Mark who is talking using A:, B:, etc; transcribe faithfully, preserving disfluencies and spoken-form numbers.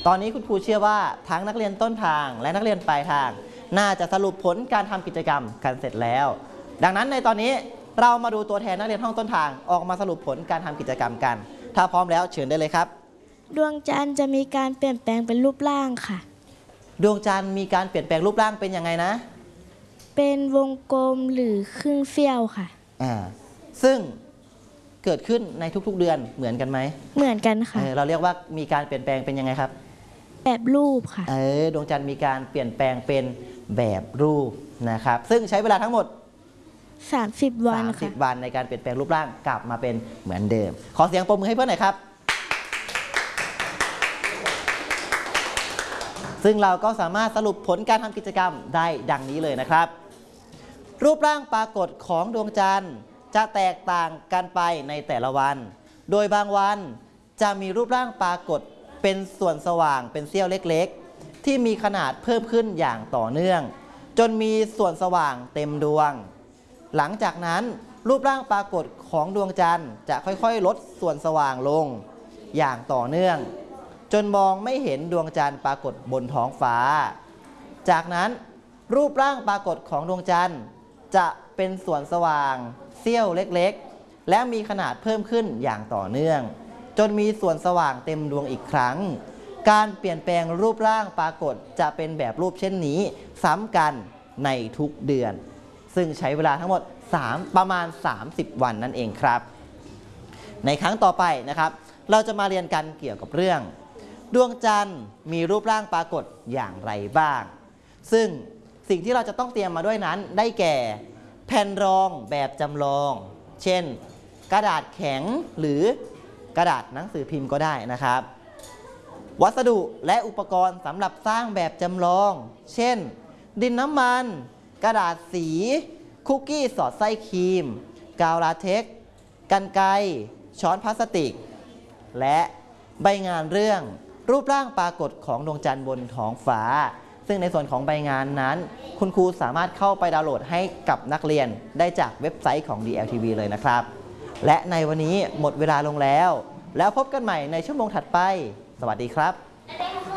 A: ตอนนี้คุณครูเชื่อว่าทั้งนักเรียนต้นทางและนักเรียนปลายทางน่าจะสรุปผลการทำกิจกรรมกันเสร็จแล้วดังนั้นในตอนนี้เรามาดูตัวแทนนักเรียนห้องต้นทางออกมาสรุปผลการทำกิจกรรมกันถ้าพร้อมแล้วเชิญได้เลยครับ
B: ดวงจันทร์จะมีการเปลี่ยนแปลงเป็นรูปร่างค่ะ
A: ดวงจันทร์มีการเปลี่ยนแปลงรูปร่างเป็นยังไงนะ
B: เป็นวงกลมหรือครึ่งเสี้ยวค่ะ
A: อ่าซึ่งเกิดขึ้นในทุกๆเดือนเหมือนกันไหม
B: เหมือนกันค่ะ
A: เออเราเรียกว่ามีการเปลี่ยนแปลงเป็นยังไงครับ
B: แบบรูปค่ะ
A: เออดวงจันทร์มีการเปลี่ยนแปลงเป็นแบบรูปนะครับซึ่งใช้เวลาทั้งหมด
B: สามสิบวันค่ะ
A: สามสิบวันในการเปลี่ยนแปลงรูปร่างกลับมาเป็นเหมือนเดิมขอเสียงปรบมือให้เพื่อนหน่อยครับซึ่งเราก็สามารถสรุปผลการทำกิจกรรมได้ดังนี้เลยนะครับรูปร่างปรากฏของดวงจันทร์จะแตกต่างกันไปในแต่ละวันโดยบางวันจะมีรูปร่างปรากฏเป็นส่วนสว่างเป็นเสี้ยวเล็กๆที่มีขนาดเพิ่มขึ้นอย่างต่อเนื่องจนมีส่วนสว่างเต็มดวงหลังจากนั้นรูปร่างปรากฏของดวงจันทร์จะค่อยๆลดส่วนสว่างลงอย่างต่อเนื่องจนมองไม่เห็นดวงจันทร์ปรากฏบนท้องฟ้าจากนั้นรูปร่างปรากฏของดวงจันทร์จะเป็นส่วนสว่างเสี้ยวเล็กๆและมีขนาดเพิ่มขึ้นอย่างต่อเนื่องจนมีส่วนสว่างเต็มดวงอีกครั้งการเปลี่ยนแปลงรูปร่างปรากฏจะเป็นแบบรูปเช่นนี้ซ้ำกันในทุกเดือนซึ่งใช้เวลาทั้งหมด3ประมาณสามสิบวันนั่นเองครับในครั้งต่อไปนะครับเราจะมาเรียนกันเกี่ยวกับเรื่องดวงจันทร์มีรูปร่างปรากฏอย่างไรบ้างซึ่งสิ่งที่เราจะต้องเตรียมมาด้วยนั้นได้แก่แผ่นรองแบบจำลองเช่นกระดาษแข็งหรือกระดาษหนังสือพิมพ์ก็ได้นะครับวัสดุและอุปกรณ์สำหรับสร้างแบบจำลองเช่นดินน้ำมันกระดาษสีคุกกี้สอดไส้ครีมกาวลาเท็กซ์กรรไกรช้อนพลาสติกและใบงานเรื่องรูปร่างปรากฏของดวงจันทร์บนท้องฟ้าซึ่งในส่วนของใบงานนั้นคุณครูสามารถเข้าไปดาวน์โหลดให้กับนักเรียนได้จากเว็บไซต์ของ ดี แอล ที วี เลยนะครับและในวันนี้หมดเวลาลงแล้วแล้วพบกันใหม่ในชั่วโมงถัดไปสวัสดีครับ